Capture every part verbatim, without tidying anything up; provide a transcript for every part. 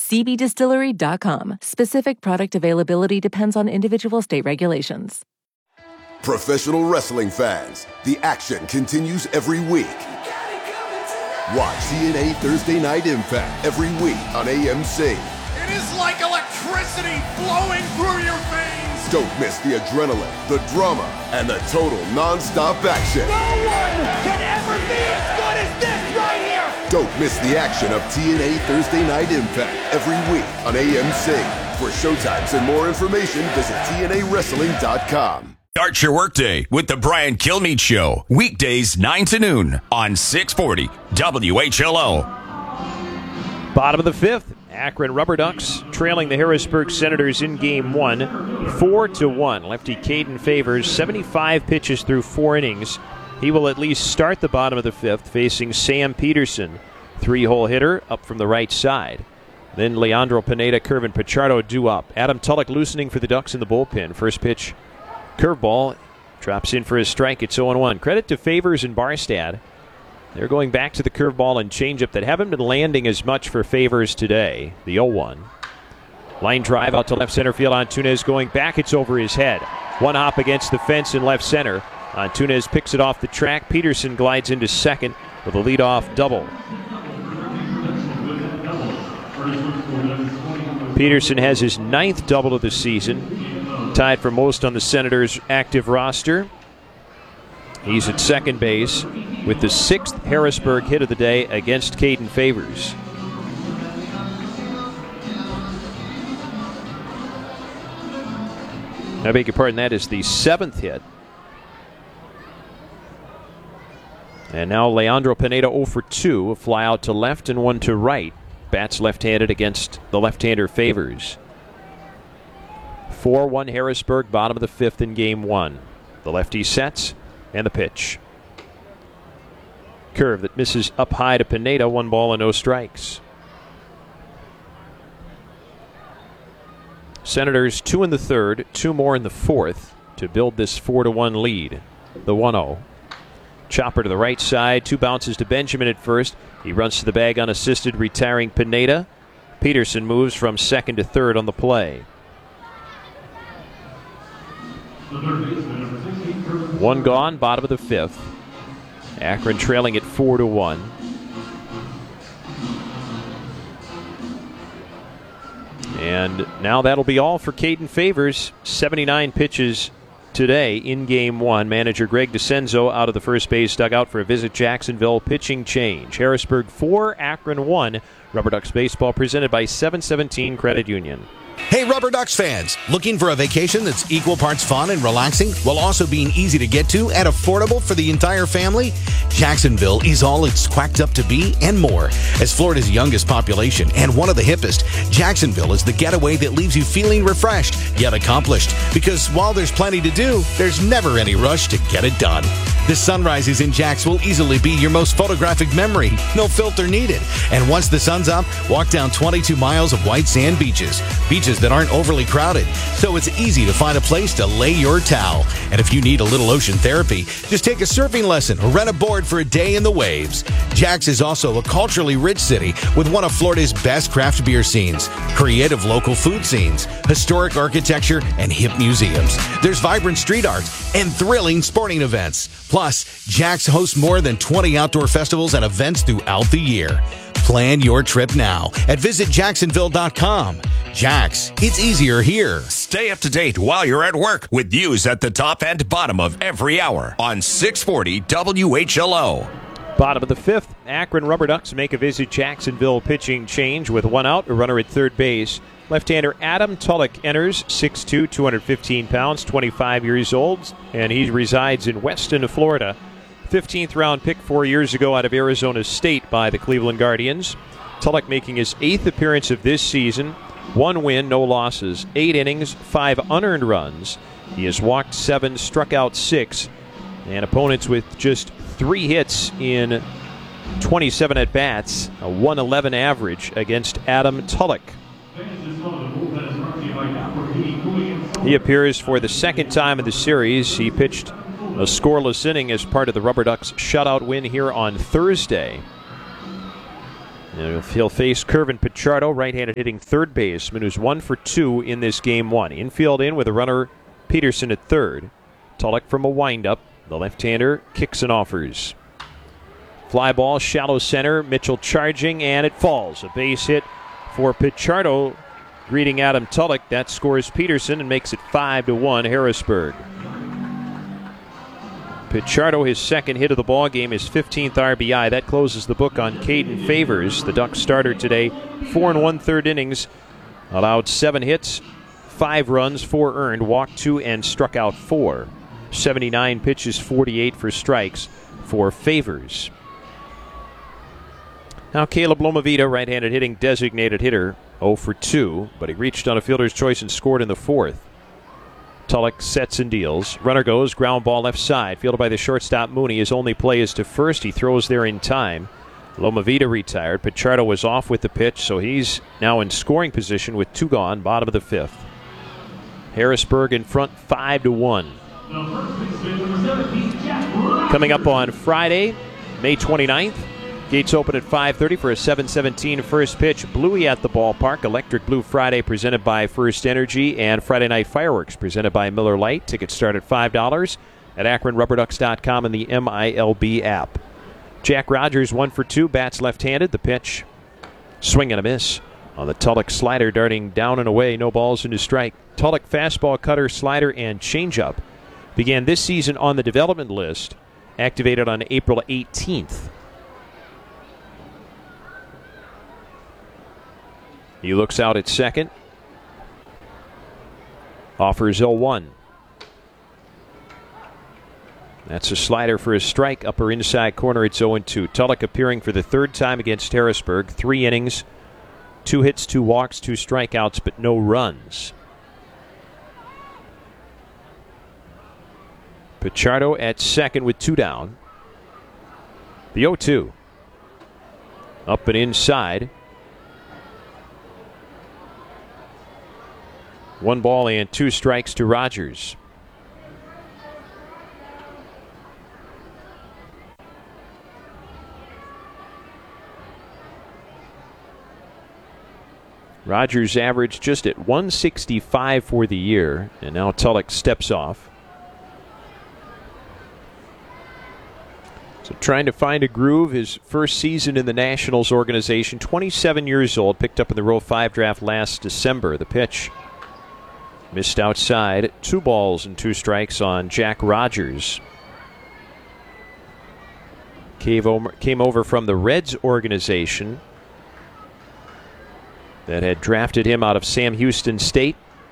C B distillery dot com. Specific product availability depends on individual state regulations. Professional wrestling fans, the action continues every week. Watch T N A Thursday Night Impact every week on A M C. It is like electricity flowing through your veins. Don't miss the adrenaline, the drama, and the total non-stop action. No one can ever be as good as this right here. Don't miss the action of T N A Thursday Night Impact every week on A M C. For showtimes and more information, visit T N A wrestling dot com. Start your workday with the Brian Kilmeade Show. Weekdays nine to noon on six forty W H L O. Bottom of the fifth, Akron Rubber Ducks trailing the Harrisburg Senators in game one, four to one. Lefty Caden Favors, seventy-five pitches through four innings. He will at least start the bottom of the fifth facing Sam Peterson, three-hole hitter up from the right side. Then Leandro Pineda, Kervin Pichardo due up. Adam Tulloch loosening for the Ducks in the bullpen. First pitch, curveball, drops in for his strike. It's oh one. Credit to Favors and Barstad. They're going back to the curveball and changeup that haven't been landing as much for Favors today. The oh one. Line drive out to left center field. Antunes going back. It's over his head. One hop against the fence in left center. Antunes picks it off the track. Peterson glides into second with a leadoff double. Peterson has his ninth double of the season, tied for most on the Senators' active roster. He's at second base with the sixth Harrisburg hit of the day against Caden Favors. I beg your pardon, that is the seventh hit. And now Leandro Pineda oh for two, a fly out to left and one to right. Bats left-handed against the left-hander Favors. four one Harrisburg, bottom of the fifth in game one. The lefty sets, and the pitch. Curve that misses up high to Pineda, one ball and no strikes. Senators two in the third, two more in the fourth to build this four to one lead. The one oh. Chopper to the right side, two bounces to Benjamin at first. He runs to the bag unassisted, retiring Pineda. Peterson moves from second to third on the play. One gone, bottom of the fifth. Akron trailing at four to one. And now that'll be all for Caden Favors. seventy-nine pitches today in game one. Manager Greg DeCenzo out of the first base dugout for a Visit Jacksonville pitching change. Harrisburg four, Akron one. Rubber Ducks baseball presented by seven seventeen Credit Union. Hey Rubber Ducks fans, looking for a vacation that's equal parts fun and relaxing while also being easy to get to and affordable for the entire family? Jacksonville is all it's quacked up to be and more. As Florida's youngest population and one of the hippest, Jacksonville is the getaway that leaves you feeling refreshed yet accomplished. Because while there's plenty to do, there's never any rush to get it done. The sunrises in Jax will easily be your most photographic memory. No filter needed. And once the sun's up, walk down twenty-two miles of white sand beaches. Beaches that aren't overly crowded, so it's easy to find a place to lay your towel. And if you need a little ocean therapy, just take a surfing lesson or rent a board for a day in the waves. Jax is also a culturally rich city with one of Florida's best craft beer scenes, creative local food scenes, historic architecture, and hip museums. There's vibrant street art and thrilling sporting events. Plus, Jax hosts more than twenty outdoor festivals and events throughout the year. Plan your trip now at visit jacksonville dot com. Jax, it's easier here. Stay up to date while you're at work with news at the top and bottom of every hour on six forty W H L O. Bottom of the fifth, Akron Rubber Ducks make a Visit Jacksonville pitching change with one out, a runner at third base. Left-hander Adam Tulloch enters, six two, two hundred fifteen pounds, twenty-five years old, and he resides in Weston, Florida. fifteenth round pick four years ago out of Arizona State by the Cleveland Guardians. Tulloch making his eighth appearance of this season. One win, no losses, eight innings, five unearned runs. He has walked seven, struck out six, and opponents with just three hits in twenty-seven at-bats, a one eleven average against Adam Tulloch. He appears for the second time in the series. He pitched a scoreless inning as part of the Rubber Ducks shutout win here on Thursday. And he'll face Kervin Pichardo, right-handed hitting third baseman, who's one for two in this game one. Infield in with a runner, Peterson at third. Tulloch from a windup. The left-hander kicks and offers. Fly ball, shallow center. Mitchell charging, and it falls. A base hit for Pichardo, greeting Adam Tulloch. That scores Peterson and makes it five to one Harrisburg. Pichardo, his second hit of the ball game, his fifteenth R B I. That closes the book on Caden Favors, the Ducks starter today. Four and one-third innings, allowed seven hits, five runs, four earned, walked two, and struck out four. seventy-nine pitches, forty-eight for strikes for Favors. Now Caleb Lomavita, right-handed hitting designated hitter, oh for two, but he reached on a fielder's choice and scored in the fourth. Tulloch sets and deals. Runner goes, ground ball left side. Fielded by the shortstop Mooney. His only play is to first. He throws there in time. Lomavita retired. Pichardo was off with the pitch, so he's now in scoring position with two gone, bottom of the fifth. Harrisburg in front, five to one. Coming up on Friday, May twenty-ninth. Gates open at five thirty for a seven seventeen first pitch. Bluey at the ballpark. Electric Blue Friday presented by First Energy, and Friday Night Fireworks presented by Miller Lite. Tickets start at five dollars at Akron Rubber Ducks dot com and the M I L B app. Jack Rogers one for two, bats left-handed. The pitch, swing and a miss on the Tulloch slider, darting down and away. No balls into strike. Tulloch fastball, cutter, slider, and changeup began this season on the development list, activated on April eighteenth. He looks out at second. Offers oh one. That's a slider for a strike. Upper inside corner, it's oh two. Tulloch appearing for the third time against Harrisburg. Three innings, two hits, two walks, two strikeouts, but no runs. Pichardo at second with two down. The oh two. Up and inside. One ball and two strikes to Rogers. Rogers averaged just at one sixty-five for the year, and now Tulloch steps off. So trying to find a groove. His first season in the Nationals organization, twenty-seven years old, picked up in the Row five draft last December. The pitch missed outside. Two balls and two strikes on Jack Rogers. Came over from the Reds organization that had drafted him out of Sam Houston State.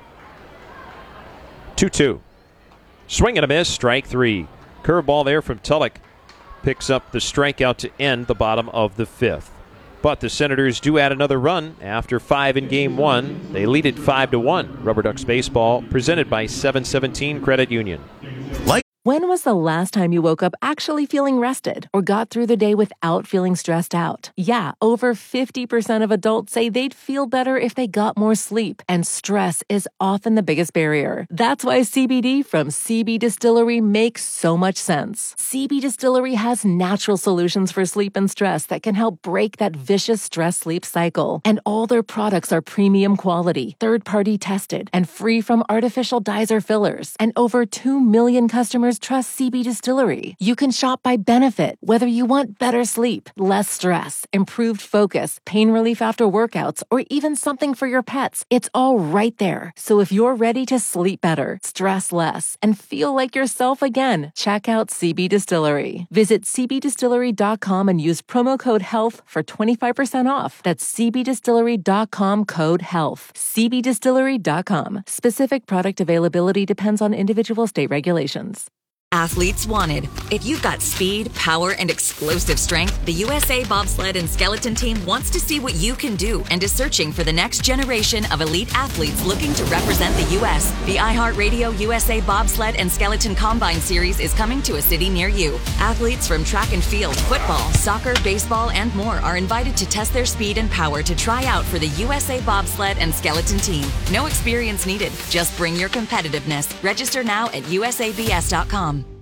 two two. Swing and a miss, strike three. Curveball there from Tulloch. Picks up the strikeout to end the bottom of the fifth. But the Senators do add another run after five in game one. They lead it five to one. Rubber Ducks baseball presented by seven seventeen Credit Union. Like When was the last time you woke up actually feeling rested or got through the day without feeling stressed out? Yeah, over fifty percent of adults say they'd feel better if they got more sleep, and stress is often the biggest barrier. That's why C B D from C B Distillery makes so much sense. C B Distillery has natural solutions for sleep and stress that can help break that vicious stress-sleep cycle. And all their products are premium quality, third-party tested, and free from artificial dyes or fillers. And over two million customers trust C B Distillery. You can shop by benefit, whether you want better sleep, less stress, improved focus, pain relief after workouts, or even something for your pets. It's all right there. So if you're ready to sleep better, stress less, and feel like yourself again, check out C B Distillery. Visit c b distillery dot com and use promo code HEALTH for twenty-five percent off. That's c b distillery dot com code HEALTH. c b distillery dot com. Specific product availability depends on individual state regulations. Athletes wanted. If you've got speed, power, and explosive strength, the U S A Bobsled and Skeleton Team wants to see what you can do and is searching for the next generation of elite athletes looking to represent the U S The iHeartRadio U S A Bobsled and Skeleton Combine Series is coming to a city near you. Athletes from track and field, football, soccer, baseball, and more are invited to test their speed and power to try out for the U S A Bobsled and Skeleton Team. No experience needed. Just bring your competitiveness. Register now at u s a b s dot com.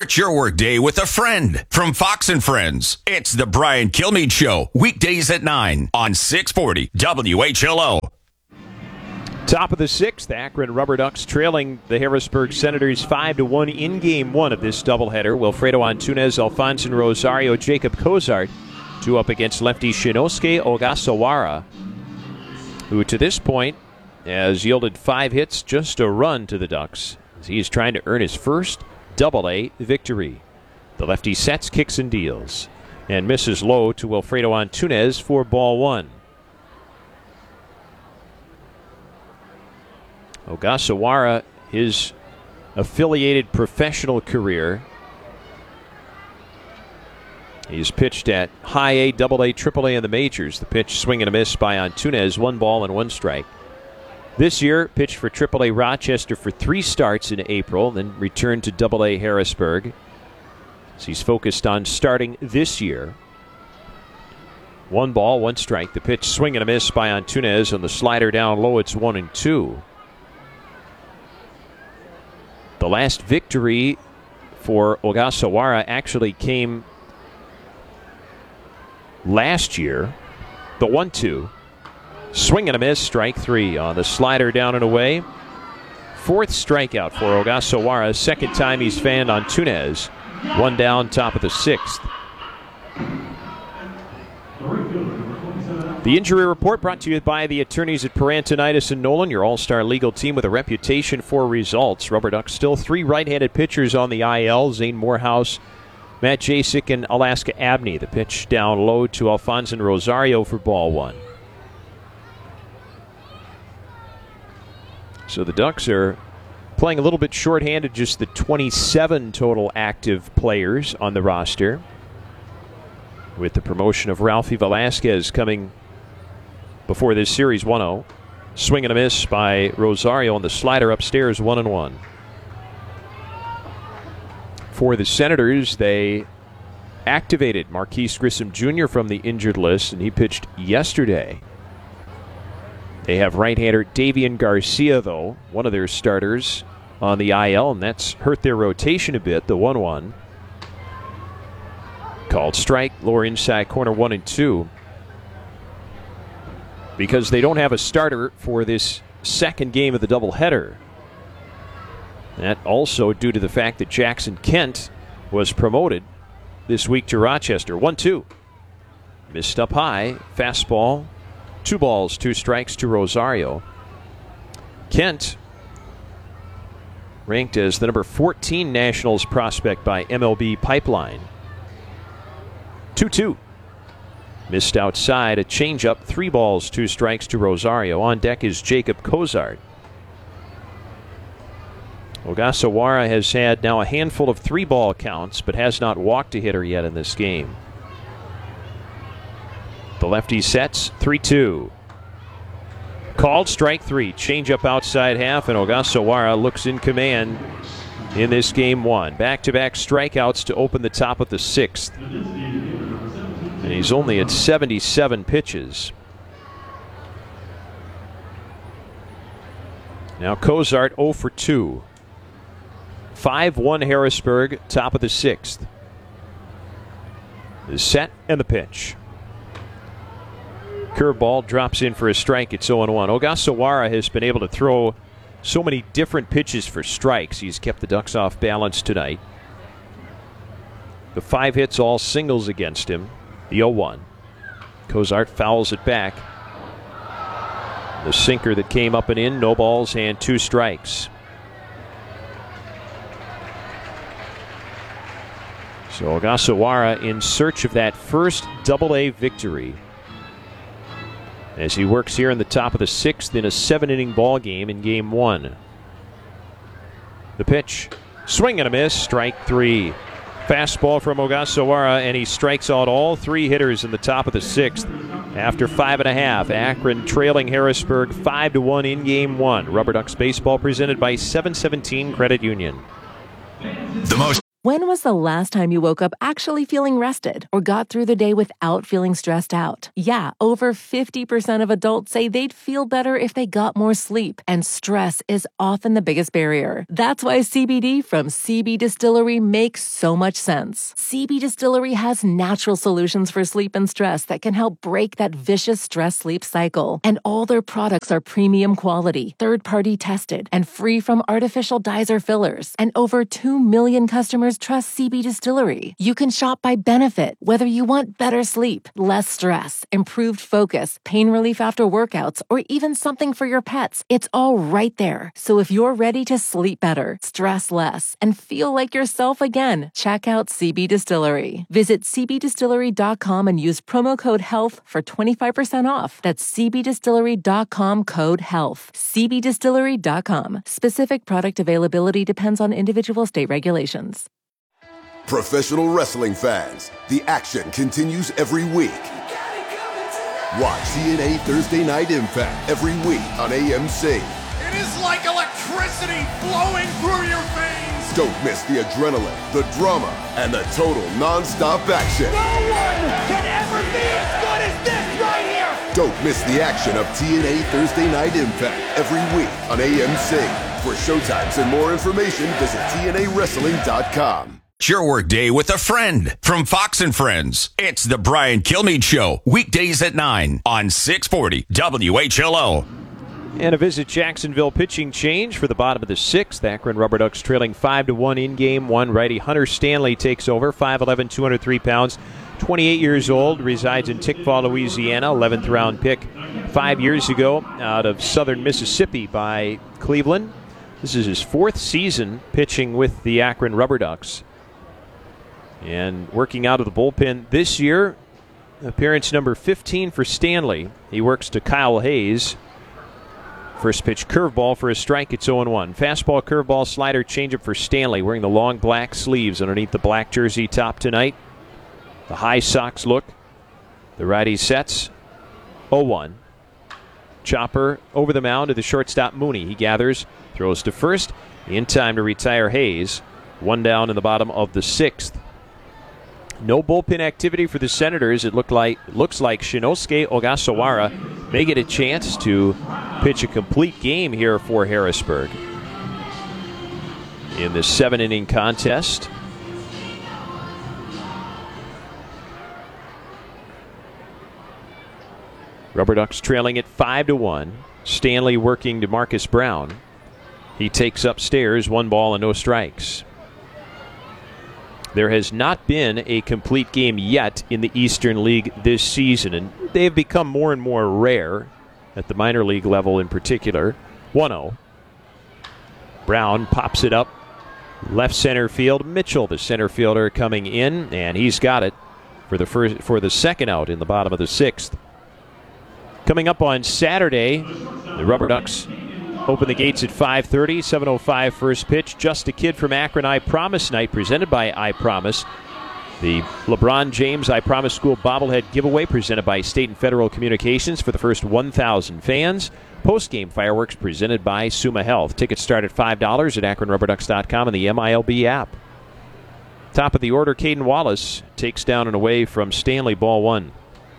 Start your workday with a friend from Fox and Friends. It's the Brian Kilmeade Show, weekdays at nine on six forty W H L O. Top of the sixth, Akron Rubber Ducks trailing the Harrisburg Senators five to one in game one of this doubleheader. Wilfredo Antunez, Alfonso Rosario, Jacob Cozart, two up against lefty Shinosuke Ogasawara, who to this point has yielded five hits, just a run to the Ducks, as he is trying to earn his first Double-A victory. The lefty sets, kicks, and deals, and misses low to Wilfredo Antunez for ball one. Ogasawara, his affiliated professional career, he's pitched at high A, double A, triple A in the majors. The pitch swing and a miss by Antunez, one ball and one strike. This year, pitched for triple A Rochester for three starts in April, then returned to double A Harrisburg. So he's focused on starting this year. One ball, one strike. The pitch swing and a miss by Antunez. On the slider down low, it's one and two. The last victory for Ogasawara actually came last year. The one two. Swing and a miss, strike three on the slider down and away. Fourth strikeout for Ogasawara. Second time he's fanned Antunez. One down, top of the sixth. The injury report brought to you by the attorneys at Parantonitis and Nolan, your all-star legal team with a reputation for results. Rubber Ducks still three right-handed pitchers on the I L. Zane Morehouse, Matt Jasek, and Alaska Abney. The pitch down low to Alfonso Rosario for ball one. So the Ducks are playing a little bit shorthanded, just the twenty-seven total active players on the roster, with the promotion of Ralphie Velasquez coming before this series. One oh. Swing and a miss by Rosario on the slider upstairs, one and one. For the Senators, they activated Marquise Grissom Junior from the injured list, and he pitched yesterday. They have right-hander Davian Garcia, though, one of their starters on the I L, and that's hurt their rotation a bit. The one one. Called strike, lower inside corner, one and two. Because they don't have a starter for this second game of the doubleheader. That also due to the fact that Jackson Kent was promoted this week to Rochester. one two. Missed up high, fastball. Two balls, two strikes to Rosario. Kent, ranked as the number fourteen Nationals prospect by M L B Pipeline. two two. Missed outside, a changeup, three balls, two strikes to Rosario. On deck is Jacob Cozart. Ogasawara has had now a handful of three-ball counts, but has not walked a hitter yet in this game. The lefty sets, three two. Called strike three. Changeup outside half, and Ogasawara looks in command in this game one. Back-to-back strikeouts to open the top of the sixth. And he's only at seventy-seven pitches. Now Cozart oh for two. five one Harrisburg, top of the sixth. The set and the pitch. Curveball drops in for a strike. It's oh and one. Ogasawara has been able to throw so many different pitches for strikes. He's kept the Ducks off balance tonight. The five hits, all singles against him. The oh one. Cozart fouls it back. The sinker that came up and in, no balls and two strikes. So Ogasawara in search of that first double-A victory as he works here in the top of the sixth in a seven-inning ball game in game one. The pitch, swing and a miss, strike three. Fastball from Ogasawara, and he strikes out all three hitters in the top of the sixth. After five and a half, Akron trailing Harrisburg five to one in game one. Rubber Ducks baseball presented by seven seventeen Credit Union. The most When was the last time you woke up actually feeling rested or got through the day without feeling stressed out? Yeah, over fifty percent of adults say they'd feel better if they got more sleep, and stress is often the biggest barrier. That's why C B D from C B Distillery makes so much sense. C B Distillery has natural solutions for sleep and stress that can help break that vicious stress-sleep cycle. And all their products are premium quality, third-party tested, and free from artificial dyes or fillers. And over two million customers trust C B Distillery. You can shop by benefit, whether you want better sleep, less stress, improved focus, pain relief after workouts, or even something for your pets. It's all right there. So if you're ready to sleep better, stress less, and feel like yourself again, check out C B Distillery. Visit c b distillery dot com and use promo code HEALTH for twenty-five percent off. That's c b distillery dot com code HEALTH. c b distillery dot com. Specific product availability depends on individual state regulations. Professional wrestling fans, the action continues every week. Watch T N A Thursday Night Impact every week on A M C. It is like electricity flowing through your veins. Don't miss the adrenaline, the drama, and the total non-stop action. No one can ever be as good as this right here. Don't miss the action of T N A Thursday Night Impact every week on A M C. For showtimes and more information, visit T N A wrestling dot com. It's your workday with a friend from Fox and Friends. It's the Brian Kilmeade Show, weekdays at nine on six forty W H L O. And a visit Jacksonville pitching change for the bottom of the sixth. Akron Rubber Ducks trailing five to one in game one. Righty Hunter Stanley takes over, five eleven, two hundred three pounds, twenty-eight years old, resides in Tickfaw, Louisiana, eleventh round pick five years ago out of southern Mississippi by Cleveland. This is his fourth season pitching with the Akron Rubber Ducks. And working out of the bullpen this year, appearance number fifteen for Stanley. He works to Kyle Hayes. First pitch curveball for a strike. It's oh and one. Fastball, curveball, slider, changeup for Stanley, wearing the long black sleeves underneath the black jersey top tonight. The high socks look. The righty sets. oh one. Chopper over the mound to the shortstop Mooney. He gathers, throws to first, in time to retire Hayes. One down in the bottom of the sixth. No bullpen activity for the Senators. It looked like looks like Shinosuke Ogasawara may get a chance to pitch a complete game here for Harrisburg in this seven-inning contest. Rubber Ducks trailing at five to one. Stanley working to Marcus Brown. He takes upstairs, one ball and no strikes. There has not been a complete game yet in the Eastern League this season, and they have become more and more rare at the minor league level in particular. one oh. Brown pops it up left center field. Mitchell, the center fielder, coming in, and he's got it for the first for the second out in the bottom of the sixth. Coming up on Saturday, the Rubber Ducks open the gates at five thirty, seven oh five first pitch. Just a Kid from Akron, I Promise Night, presented by I Promise. The LeBron James I Promise School bobblehead giveaway presented by State and Federal Communications for the first one thousand fans. Post-game fireworks presented by Suma Health. Tickets start at five dollars at akron rubber ducks dot com and the M I L B app. Top of the order, Caden Wallace takes down and away from Stanley, ball one.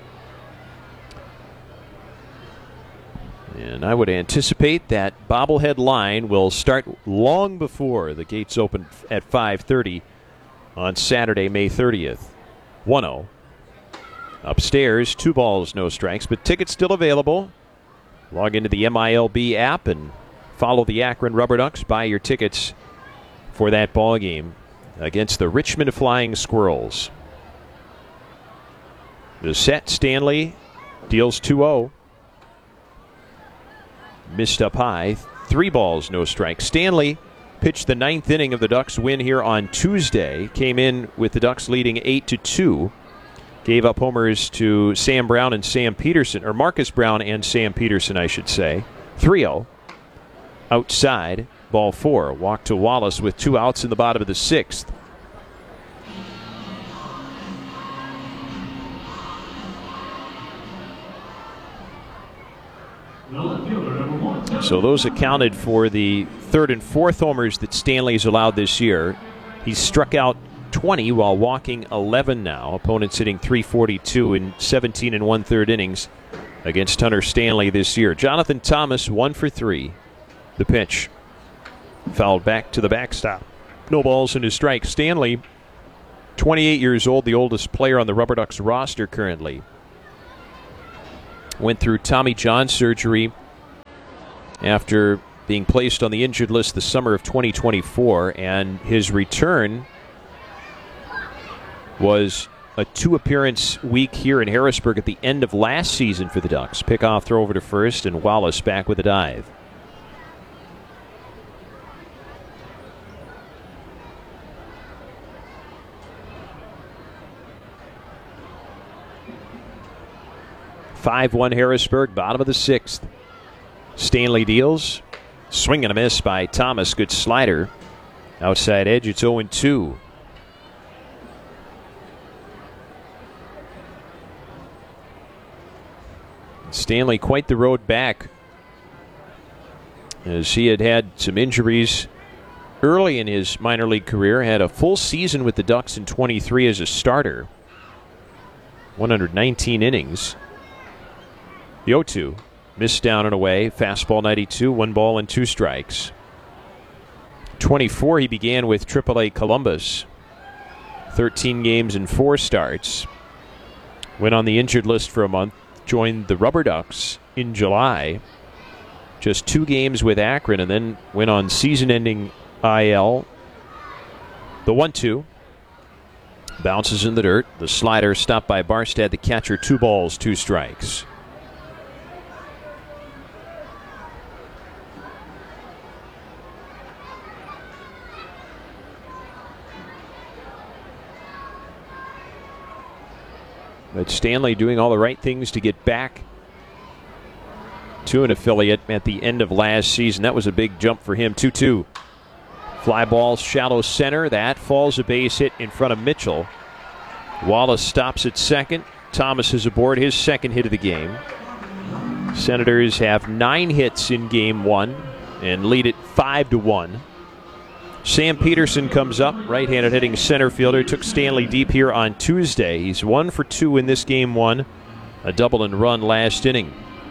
And I would anticipate that bobblehead line will start long before the gates open at five thirty on Saturday, May thirtieth. one oh. Upstairs, two balls, no strikes, but tickets still available. Log into the M I L B app and follow the Akron Rubber Ducks. Buy your tickets for that ball game against the Richmond Flying Squirrels. The set, Stanley deals two oh. Missed up high. Three balls, no strikes. Stanley pitched the ninth inning of the Ducks win here on Tuesday. Came in with the Ducks leading eight to two. Gave up homers to Sam Brown and Sam Peterson, or Marcus Brown and Sam Peterson, I should say. three oh. Outside, ball four. Walk to Wallace with two outs in the bottom of the sixth. So those accounted for the third and fourth homers that Stanley's allowed this year. He's struck out twenty while walking eleven now. Opponents hitting three forty-two in seventeen and one-third innings against Hunter Stanley this year. Jonathan Thomas, one for three. The pitch. Fouled back to the backstop. No balls and a strike. Stanley, twenty-eight years old, the oldest player on the Rubber Ducks roster currently. Went through Tommy John surgery after being placed on the injured list the summer of twenty twenty-four, and his return was a two-appearance week here in Harrisburg at the end of last season for the Ducks. Pickoff throw over to first, and Wallace back with a dive. five one Harrisburg, bottom of the sixth. Stanley deals. Swing and a miss by Thomas. Good slider. Outside edge, it's oh and two. Stanley quite the road back, as he had had some injuries early in his minor league career. Had a full season with the Ducks in twenty-three as a starter. one hundred nineteen innings. The oh two. Missed down and away. Fastball ninety-two. One ball and two strikes. twenty-four, he began with triple A Columbus. thirteen games and four starts. Went on the injured list for a month. Joined the Rubber Ducks in July. Just two games with Akron, and then went on season-ending I L. The one two. Bounces in the dirt. The slider stopped by Barstad, the catcher. Two balls, two strikes. But Stanley doing all the right things to get back to an affiliate at the end of last season. That was a big jump for him. two two. Fly ball, shallow center. That falls a base hit in front of Mitchell. Wallace stops at second. Thomas is aboard, his second hit of the game. Senators have nine hits in game one and lead it five to one. Sam Peterson comes up, right-handed hitting center fielder. Took Stanley deep here on Tuesday. He's one for two in this game one. A double and run last inning.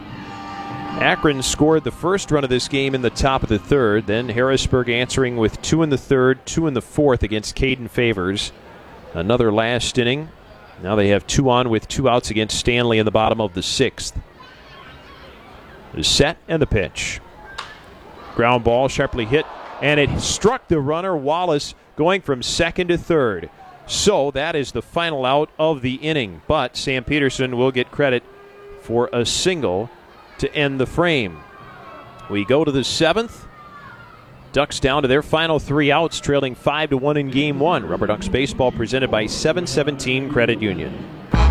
Akron scored the first run of this game in the top of the third. Then Harrisburg answering with two in the third, two in the fourth against Caden Favors. Another last inning. Now they have two on with two outs against Stanley in the bottom of the sixth. The set and the pitch. Ground ball sharply hit. And it struck the runner, Wallace, going from second to third. So that is the final out of the inning. But Sam Peterson will get credit for a single to end the frame. We go to the seventh. Ducks down to their final three outs, trailing five to one in game one. Rubber Ducks baseball presented by seven seventeen Credit Union.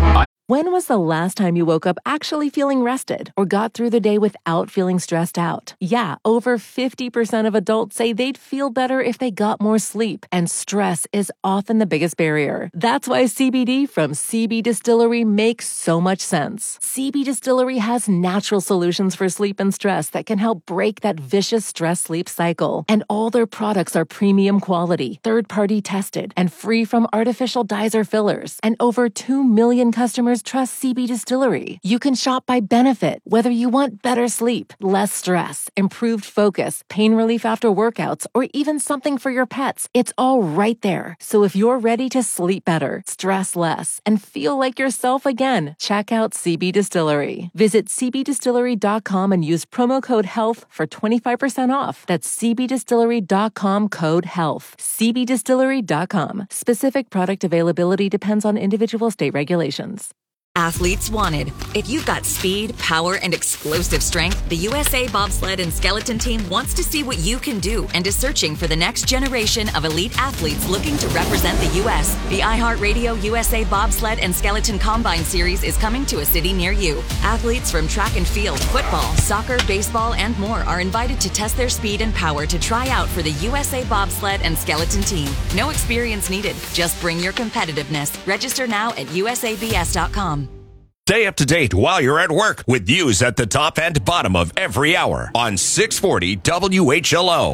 When was the last time you woke up actually feeling rested or got through the day without feeling stressed out? Yeah, over fifty percent of adults say they'd feel better if they got more sleep, and stress is often the biggest barrier. That's why C B D from C B Distillery makes so much sense. C B Distillery has natural solutions for sleep and stress that can help break that vicious stress-sleep cycle. And all their products are premium quality, third-party tested, and free from artificial dyes or fillers. And over two million customers trust C B Distillery. You can shop by benefit, whether you want better sleep, less stress, improved focus, pain relief after workouts, or even something for your pets. It's all right there. So if you're ready to sleep better, stress less, and feel like yourself again, check out C B Distillery. Visit c b distillery dot com and use promo code HEALTH for twenty-five percent off. That's c b distillery dot com code HEALTH. c b distillery dot com. Specific product availability depends on individual state regulations. Athletes wanted. If you've got speed, power, and explosive strength, the U S A Bobsled and Skeleton Team wants to see what you can do and is searching for the next generation of elite athletes looking to represent the U S The iHeartRadio U S A Bobsled and Skeleton Combine Series is coming to a city near you. Athletes from track and field, football, soccer, baseball, and more are invited to test their speed and power to try out for the U S A Bobsled and Skeleton Team. No experience needed. Just bring your competitiveness. Register now at u s a b s dot com. Stay up to date while you're at work with news at the top and bottom of every hour on six forty W H L O.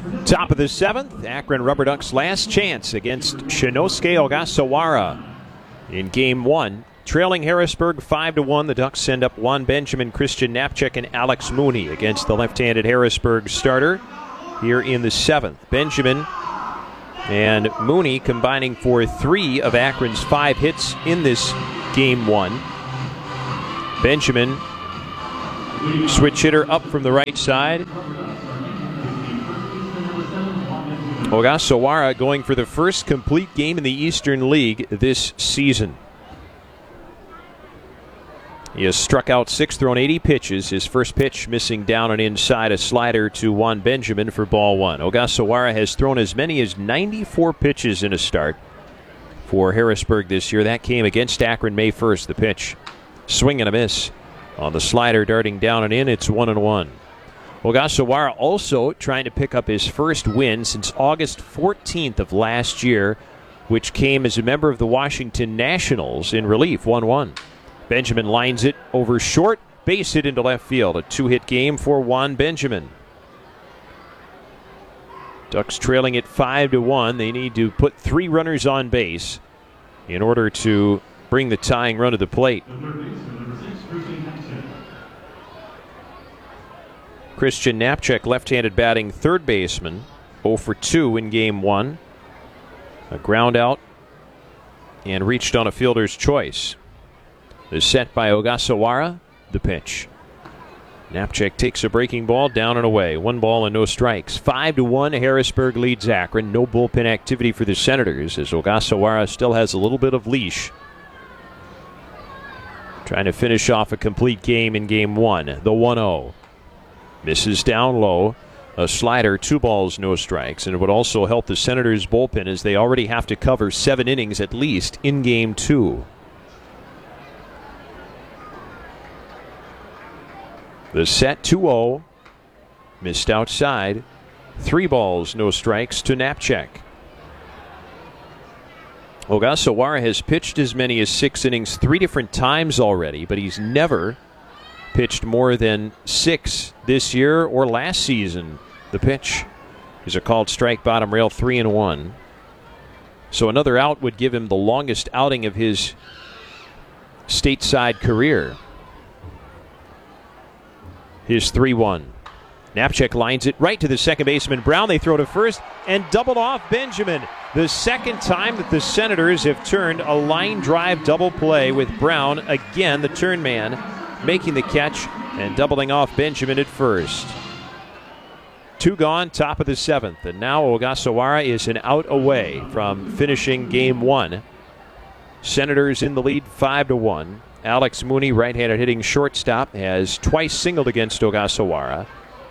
Top of the seventh, Akron Rubber Ducks' last chance against Shinosuke Ogasawara in game one. Trailing Harrisburg five to one, the Ducks send up Juan Benjamin, Christian Knapczyk, and Alex Mooney against the left-handed Harrisburg starter here in the seventh. Benjamin and Mooney combining for three of Akron's five hits in this game one. Benjamin, switch hitter up from the right side. Ogasawara going for the first complete game in the Eastern League this season. He has struck out six, thrown eighty pitches. His first pitch missing down and inside, a slider to Juan Benjamin for ball one. Ogasawara has thrown as many as ninety-four pitches in a start for Harrisburg this year. That came against Akron May first. The pitch, swing and a miss on the slider, darting down and in. It's one and one. Ogasawara also trying to pick up his first win since August fourteenth of last year, which came as a member of the Washington Nationals in relief, one one. Benjamin lines it over short, base hit into left field. A two-hit game for Juan Benjamin. Ducks trailing at five to one. They need to put three runners on base in order to bring the tying run to the plate. Christian Knapczyk, left-handed batting third baseman, oh for two in game one. A ground out and reached on a fielder's choice. The set by Ogasawara, the pitch. Knapczyk takes a breaking ball down and away. One ball and no strikes. Five to one, Harrisburg leads Akron. No bullpen activity for the Senators as Ogasawara still has a little bit of leash. Trying to finish off a complete game in game one. The one oh. Misses down low. A slider, two balls, no strikes. And it would also help the Senators' bullpen as they already have to cover seven innings at least in game two. The set two oh, missed outside. Three balls, no strikes to Knapczyk. Ogasawara has pitched as many as six innings three different times already, but he's never pitched more than six this year or last season. The pitch is a called strike, bottom rail, three and one. So another out would give him the longest outing of his stateside career. His three one. Knapczyk lines it right to the second baseman Brown. They throw to first and doubled off Benjamin. The second time that the Senators have turned a line drive double play with Brown, again the turn man, making the catch and doubling off Benjamin at first. Two gone, top of the seventh, and now Ogasawara is an out away from finishing game one. Senators in the lead five to one. Alex Mooney, right-handed hitting shortstop, has twice singled against Ogasawara.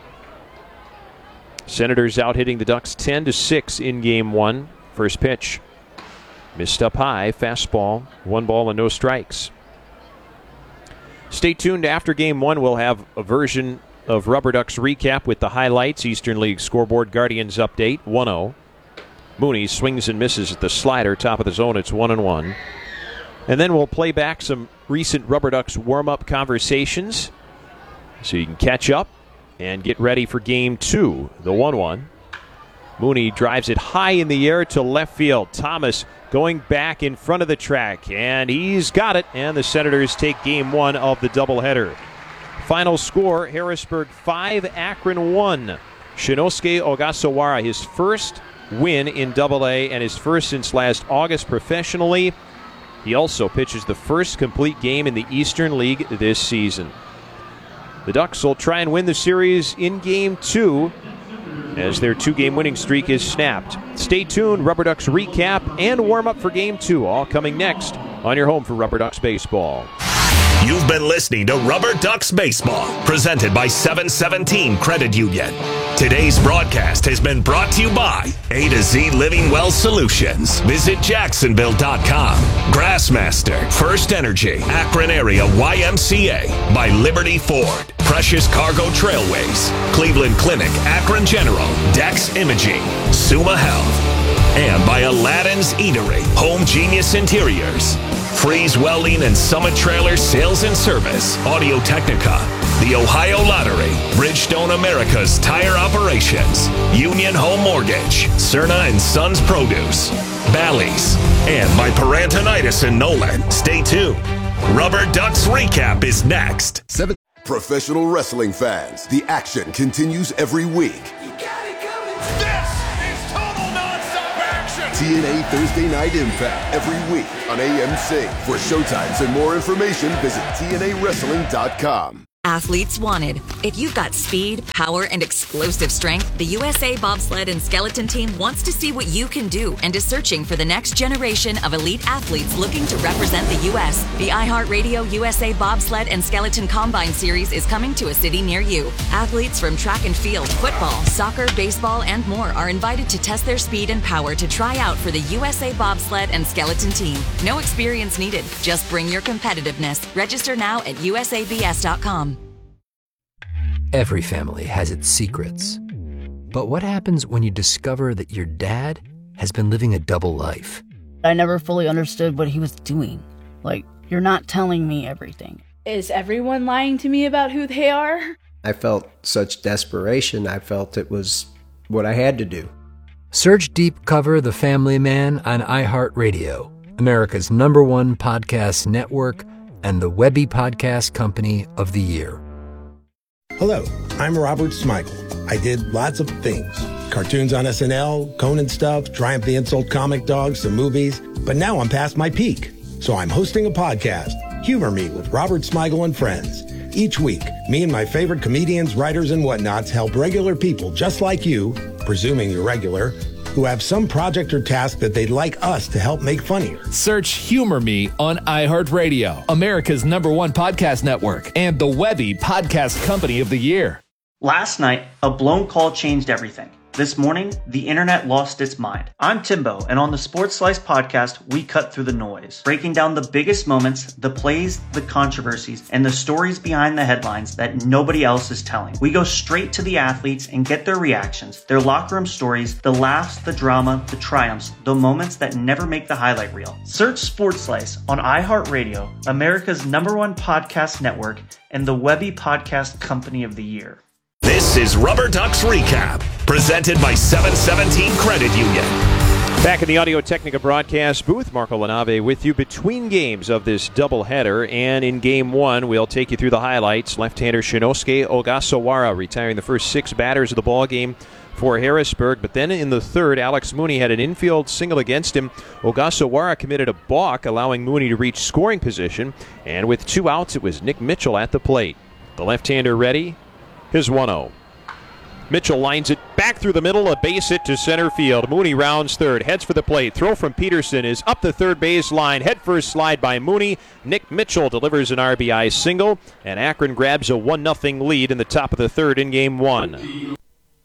Senators out hitting the Ducks ten to six in game one. First pitch, missed up high, fastball, one ball and no strikes. Stay tuned after game one. We'll have a version of Rubber Ducks recap with the highlights. Eastern League scoreboard, Guardians update, one oh. Mooney swings and misses at the slider, top of the zone. It's one and one. And then we'll play back some recent Rubber Ducks warm-up conversations so you can catch up and get ready for game two, the one one. Mooney drives it high in the air to left field. Thomas going back in front of the track, and he's got it, and the Senators take game one of the doubleheader. Final score, Harrisburg five, Akron one. Shinosuke Ogasawara, his first win in double A and his first since last August professionally. He also pitches the first complete game in the Eastern League this season. The Ducks will try and win the series in game two as their two-game winning streak is snapped. Stay tuned. Rubber Ducks recap and warm-up for game two, all coming next on your home for Rubber Ducks baseball. You've been listening to Rubber Ducks Baseball, presented by seven seventeen Credit Union. Today's broadcast has been brought to you by A to Z Living Well Solutions. Visit Jacksonville dot com. Grassmaster, First Energy, Akron Area Y M C A, by Liberty Ford, Precious Cargo Trailways, Cleveland Clinic, Akron General, Dex Imaging, Suma Health, and by Aladdin's Eatery, Home Genius Interiors, Freeze Welding and Summit Trailer Sales and Service, Audio Technica, the Ohio Lottery, Bridgestone America's tire operations. Union Home Mortgage, Cerna and Sons Produce, Bally's, and by Parantonitis and Nolan. Stay tuned. Rubber Ducks Recap is next. Seven professional wrestling fans, the action continues every week. This is total nonstop action. T N A Thursday Night Impact every week on A M C. For showtimes and more information, visit T N A wrestling dot com. Athletes wanted. If you've got speed, power, and explosive strength, the U S A Bobsled and Skeleton Team wants to see what you can do and is searching for the next generation of elite athletes looking to represent the U S The iHeartRadio U S A Bobsled and Skeleton Combine Series is coming to a city near you. Athletes from track and field, football, soccer, baseball, and more are invited to test their speed and power to try out for the U S A Bobsled and Skeleton Team. No experience needed. Just bring your competitiveness. Register now at U S A B S dot com. Every family has its secrets. But what happens when you discover that your dad has been living a double life? I never fully understood what he was doing. Like, you're not telling me everything. Is everyone lying to me about who they are? I felt such desperation. I felt it was what I had to do. Search Deep Cover The Family Man on iHeartRadio, America's number one podcast network and the Webby Podcast Company of the Year. Hello, I'm Robert Smigel. I did lots of things. Cartoons on S N L, Conan stuff, Triumph the Insult comic dogs, some movies. But now I'm past my peak. So I'm hosting a podcast, Humor Me with Robert Smigel and Friends. Each week, me and my favorite comedians, writers, and whatnots help regular people just like you, presuming you're regular, who have some project or task that they'd like us to help make funnier. Search Humor Me on iHeartRadio, America's number one podcast network, and the Webby Podcast Company of the Year. Last night, a blown call changed everything. This morning, the internet lost its mind. I'm Timbo, and on the Sports Slice podcast, we cut through the noise, breaking down the biggest moments, the plays, the controversies, and the stories behind the headlines that nobody else is telling. We go straight to the athletes and get their reactions, their locker room stories, the laughs, the drama, the triumphs, the moments that never make the highlight reel. Search Sports Slice on iHeartRadio, America's number one podcast network, and the Webby Podcast Company of the Year. This is Rubber Ducks Recap, presented by seven seventeen Credit Union. Back in the Audio-Technica broadcast booth, Marco Lanave with you between games of this doubleheader. And in game one, we'll take you through the highlights. Left-hander Shinosuke Ogasawara retiring the first six batters of the ball game for Harrisburg. But then in the third, Alex Mooney had an infield single against him. Ogasawara committed a balk, allowing Mooney to reach scoring position. And with two outs, it was Nick Mitchell at the plate. The left-hander ready. His one oh. Mitchell lines it back through the middle, a base hit to center field. Mooney rounds third, heads for the plate. Throw from Peterson is up the third base line. Head first slide by Mooney. Nick Mitchell delivers an R B I single, and Akron grabs a one nothing lead in the top of the third in game one.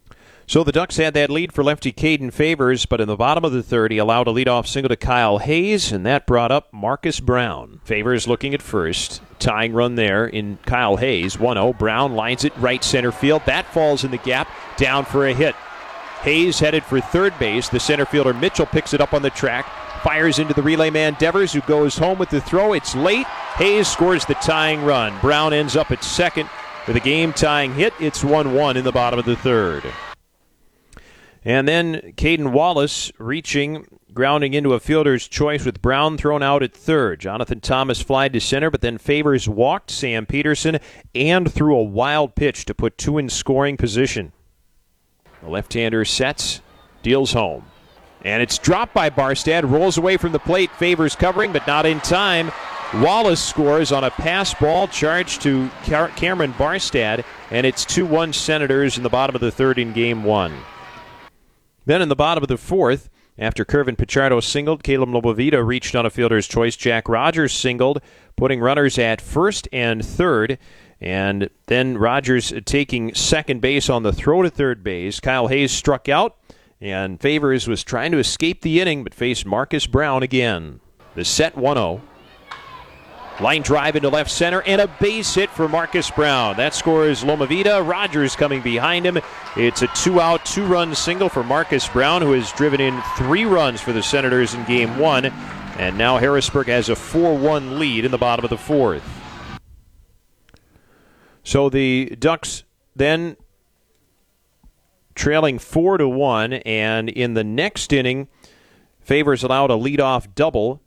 So the Ducks had that lead for lefty Caden Favors, but in the bottom of the third, he allowed a leadoff single to Kyle Hayes, and that brought up Marcus Brown. Favors looking at first. Tying run there in Kyle Hayes. one oh. Brown lines it right center field. That falls in the gap. Down for a hit. Hayes headed for third base. The center fielder Mitchell picks it up on the track. Fires into the relay man Devers, who goes home with the throw. It's late. Hayes scores the tying run. Brown ends up at second with a game-tying hit. It's one one in the bottom of the third. And then Caden Wallace reaching, grounding into a fielder's choice with Brown thrown out at third. Jonathan Thomas flied to center, but then Favors walked Sam Peterson and threw a wild pitch to put two in scoring position. The left-hander sets, deals home. And it's dropped by Barstad, rolls away from the plate, Favors covering, but not in time. Wallace scores on a pass ball charged to Cameron Barstad, and it's two one Senators in the bottom of the third in game one. Then in the bottom of the fourth, after Kervin Pichardo singled, Caleb Lobovita reached on a fielder's choice. Jack Rogers singled, putting runners at first and third. And then Rogers taking second base on the throw to third base. Kyle Hayes struck out, and Favors was trying to escape the inning, but faced Marcus Brown again. The set one oh. Line drive into left center, and a base hit for Marcus Brown. That scores Lomavita. Rogers coming behind him. It's a two-out, two-run single for Marcus Brown, who has driven in three runs for the Senators in game one. And now Harrisburg has a four one lead in the bottom of the fourth. So the Ducks then trailing four to one, and in the next inning, Favors allowed a leadoff double